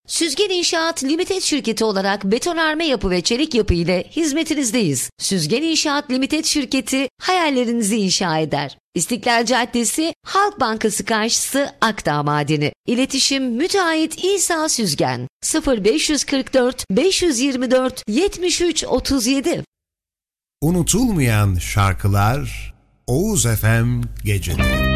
Süzgen İnşaat Limited şirketi olarak betonarme yapı ve çelik yapı ile hizmetinizdeyiz. Süzgen İnşaat Limited şirketi hayallerinizi inşa eder. İstiklal Caddesi, Halk Bankası karşısı, Akdağ Madeni. İletişim Müteahhit İsa Süzgen 0544 524 73 37. Unutulmayan şarkılar Oğuz FM Gece'de.